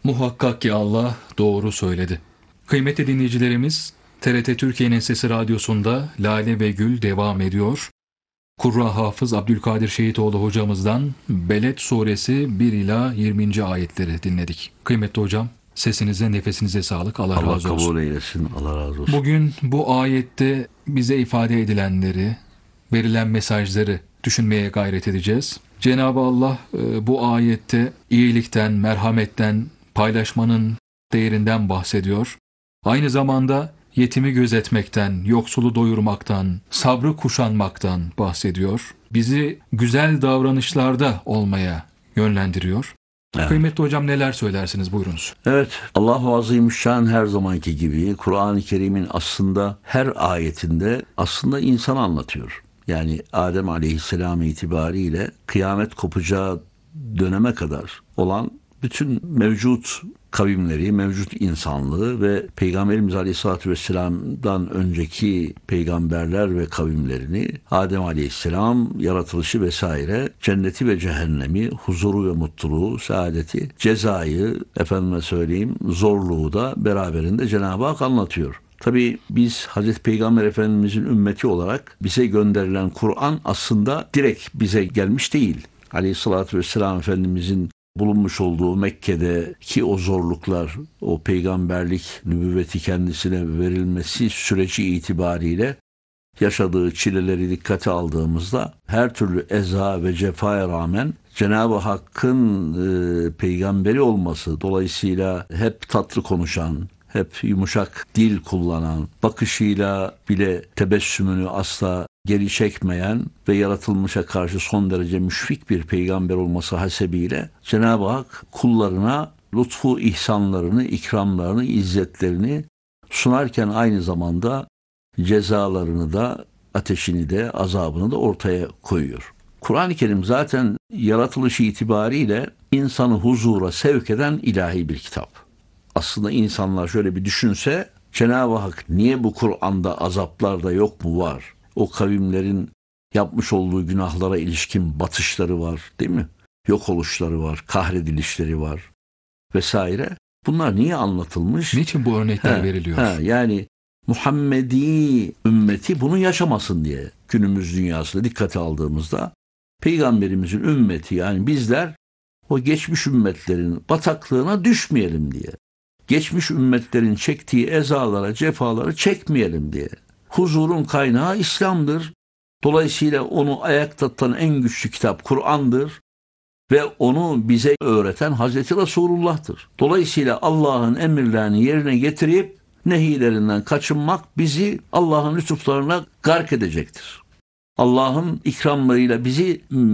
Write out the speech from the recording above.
Muhakkak ki Allah doğru söyledi. Kıymetli dinleyicilerimiz, TRT Türkiye'nin Sesi Radyosu'nda Lale ve Gül devam ediyor. Kurra Hafız Abdülkadir Şehitoğlu hocamızdan Beled suresi 1 ila 20. ayetleri dinledik. Kıymetli hocam, sesinize, nefesinize sağlık. Allah Allah razı olsun. kabul eylesin. Allah razı olsun. Bugün bu ayette bize ifade edilenleri, verilen mesajları düşünmeye gayret edeceğiz. Cenab-ı Allah bu ayette iyilikten, merhametten, paylaşmanın değerinden bahsediyor. Aynı zamanda yetimi gözetmekten, yoksulu doyurmaktan, sabrı kuşanmaktan bahsediyor. Bizi güzel davranışlarda olmaya yönlendiriyor. Evet. Kıymetli hocam, neler söylersiniz? Buyurunuz. Evet, Allah-u Azimüşşan her zamanki gibi Kur'an-ı Kerim'in aslında her ayetinde aslında insanı anlatıyor. Yani Adem Aleyhisselam itibariyle kıyamet kopacağı döneme kadar olan bütün mevcut kavimleri, mevcut insanlığı ve Peygamberimiz Aleyhisselatü Vesselam'dan önceki peygamberler ve kavimlerini, Adem Aleyhisselam, yaratılışı vesaire, cenneti ve cehennemi, huzuru ve mutluluğu, saadeti, cezayı, efendime söyleyeyim, zorluğu da beraberinde Cenab-ı Hak anlatıyor. Tabii biz Hazreti Peygamber Efendimizin ümmeti olarak bize gönderilen Kur'an aslında direkt bize gelmiş değil. Aleyhissalatü Vesselam Efendimizin bulunmuş olduğu Mekke'deki o zorluklar, o peygamberlik nübüvveti kendisine verilmesi süreci itibariyle yaşadığı çileleri dikkate aldığımızda her türlü eza ve cefaya rağmen Cenab-ı Hakk'ın peygamberi olması, dolayısıyla hep tatlı konuşan, hep yumuşak dil kullanan, bakışıyla bile tebessümünü asla geri çekmeyen ve yaratılmışa karşı son derece müşfik bir peygamber olması hasebiyle Cenab-ı Hak kullarına lütfu ihsanlarını, ikramlarını, izzetlerini sunarken aynı zamanda cezalarını da, ateşini de, azabını da ortaya koyuyor. Kur'an-ı Kerim zaten yaratılışı itibariyle insanı huzura sevk eden ilahi bir kitap. Aslında insanlar şöyle bir düşünse, Cenab-ı Hak niye bu Kur'an'da azaplar da yok mu var? O kavimlerin yapmış olduğu günahlara ilişkin batışları var, değil mi? Yok oluşları var, kahredilişleri var vesaire. Bunlar niye anlatılmış? Niçin bu örnekler veriliyor? Yani Muhammedi ümmeti bunu yaşamasın diye günümüz dünyasında dikkate aldığımızda Peygamberimizin ümmeti, yani bizler o geçmiş ümmetlerin bataklığına düşmeyelim diye, geçmiş ümmetlerin çektiği ezalara, cefaları çekmeyelim diye. Huzurun kaynağı İslam'dır. Dolayısıyla onu ayakta tutan en güçlü kitap Kur'an'dır ve onu bize öğreten Hazreti Resulullah'tır. Dolayısıyla Allah'ın emirlerini yerine getirip nehilerinden kaçınmak bizi Allah'ın lütuflarına gark edecektir. Allah'ın ikramlarıyla bizi